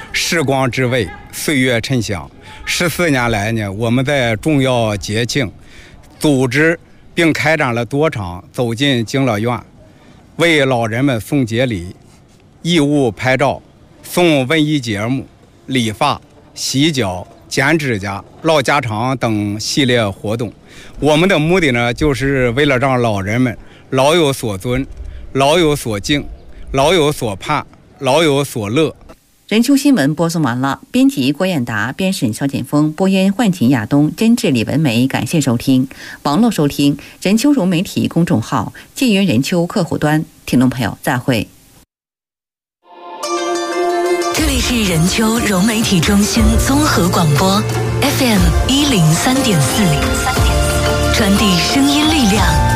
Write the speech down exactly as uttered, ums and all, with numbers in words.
时光之味，岁月沉香。十四年来呢，我们在重要节庆组织并开展了多场走进敬乐院，为老人们送节礼、义务拍照、送文艺节目、理发、洗脚、剪指甲、唠家常等系列活动。我们的目的呢，就是为了让老人们老有所尊、老有所敬、老有所盼、老有所乐。 人秋新闻播送完了，编辑郭艳达，编审肖建峰，播音幻琴亚东，监制李文梅。感谢收听。网络收听人秋融媒体公众号，建云人秋客户端。听众朋友，再会。 这里是人秋融媒体中心综合广播 F M 一零三点四，传递声音力量。